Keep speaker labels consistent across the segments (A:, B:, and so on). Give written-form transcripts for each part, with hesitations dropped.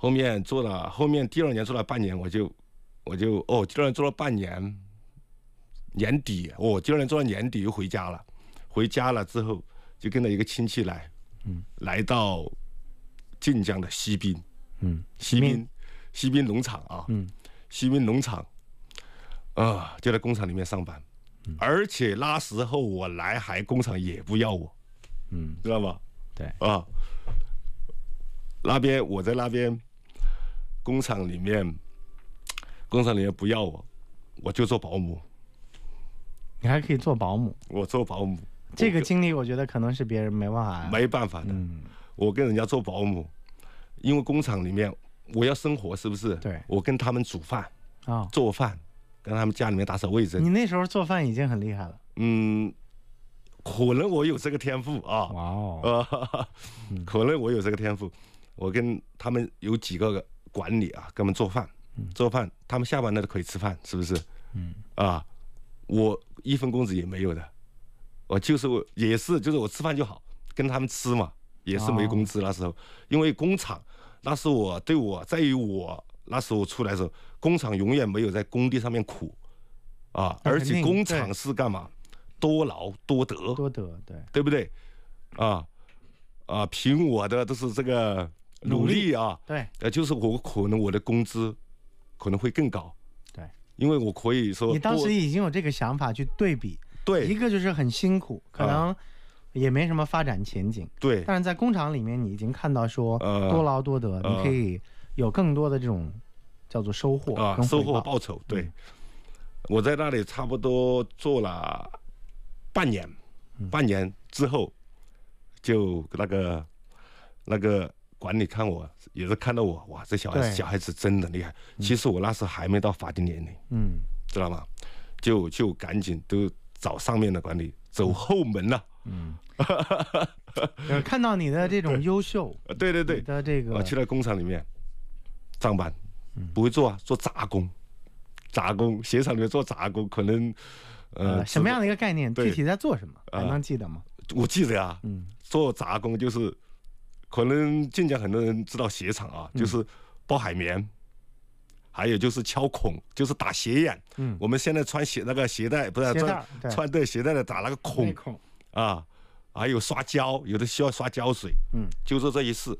A: 后面第2年做了半年，我就第2年做了半年，年底第2年做到年底又回家了。回家了之后，就跟着一个亲戚来到晋江的西滨，西滨农场啊，西滨农场就在工厂里面上班，而且那时候我来工厂也不要我，知道吗？
B: 对
A: 啊，我在那边工厂里面不要我就做保姆。
B: 你还可以做保姆？
A: 我做保姆，
B: 这个经历我觉得可能是别人没办法
A: 的。我跟人家做保姆，因为工厂里面我要生活，是不是？
B: 对，
A: 我跟他们煮饭做饭，跟他们家里面打扫卫生。
B: 你那时候做饭已经很厉害了。
A: 可能我有这个天赋啊。
B: 哇哦。
A: 可能我有这个天赋。我跟他们有几个管理跟他们做饭，他们下班了都可以吃饭，是不是？我1分工资也没有的，就是我吃饭就好，跟他们吃嘛，也是没工资那时候。因为工厂那是在于我那时候出来的时候，工厂永远没有在工地上面苦而且工厂是干嘛？多劳多得，对不对？凭我的都是这个努力
B: 对，
A: 就是可能我的工资可能会更高。
B: 对，
A: 因为我可以说，
B: 你当时已经有这个想法去对比。
A: 对，
B: 一个就是很辛苦，可能也没什么发展前景。
A: 对，
B: 但是在工厂里面，你已经看到说多劳多得，你可以有更多的这种叫做收获
A: 报酬。对，我在那里差不多做了半年，半年之后，就那个管理看我，也是看到我，哇，这小孩子真的厉害。其实我那时还没到法定年龄，知道吗？就赶紧都找上面的管理，走后门了。
B: 看到你的这种优秀，
A: 对，
B: 你的这个，
A: 去了工厂里面上班，不会做做杂工，鞋厂里面做杂工，可能
B: 什么样的一个概念？具体在做什么？还能记得吗？
A: 我记得呀，做杂工就是可能晋江很多人知道鞋厂就是包海绵。还有就是敲孔，就是打鞋眼。我们现在穿那个鞋带，不是穿对鞋带的打那个孔还有刷胶，有的需要刷胶水。就做这一事。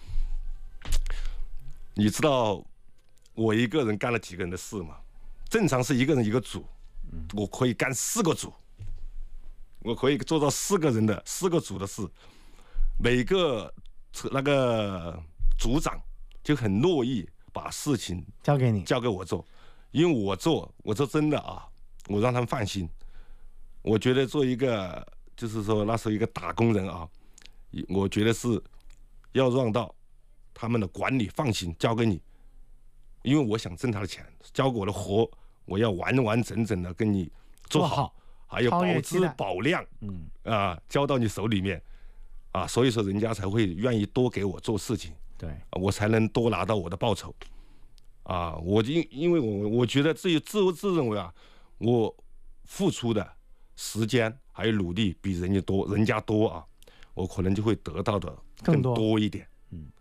A: 你知道我一个人干了几个人的事吗？正常是一个人一个组，我可以干4个组，我可以做到4个组的事。每个那个组长就很乐意把事情交给我做，因为我做真的我让他们放心。我觉得做一个就是说那时候一个打工人我觉得是要让到他们的管理放心交给你，因为我想挣他的钱，交给我的活我要完完整整的跟你做好，还有保质保量，交到你手里面所以说人家才会愿意多给我做事情。
B: 对，
A: 我才能多拿到我的报酬因为我觉得自认为我付出的时间还有努力比人家多我可能就会得到的更多一点。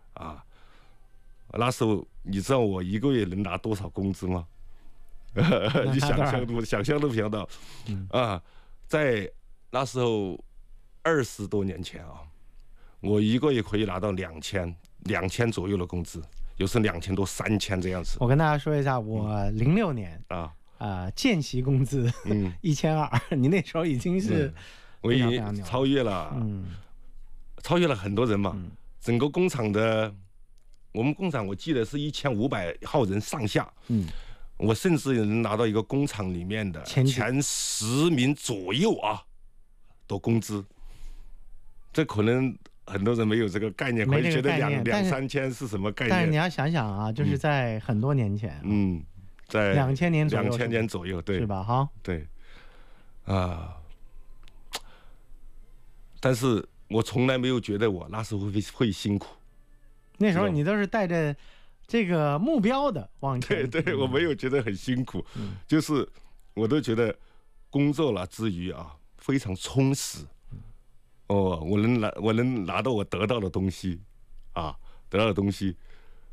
A: 那时候你知道我1个月能拿多少工资吗？你想象都想到在那时候20多年前我1个月可以拿到2000左右的工资，有时2000多3000这样子。
B: 我跟大家说一下，我06年见习工资1200，你那时候已经是
A: 我已经超越了很多人嘛。整个工厂我们工厂我记得是1500号人上下。我甚至能拿到一个工厂里面的前10名左右的工资，这可能很多人没有这个概念，可能觉得2-3千是什么概念？
B: 但是你要想想就是在很多年前，
A: 在
B: 2000
A: 年左右，对，
B: 是吧？
A: 对，但是我从来没有觉得我那时候会辛苦。
B: 那时候你都是带着这个目标的往前。
A: 对，我没有觉得很辛苦，就是我都觉得工作了之余非常充实。我能拿到我得到的东西，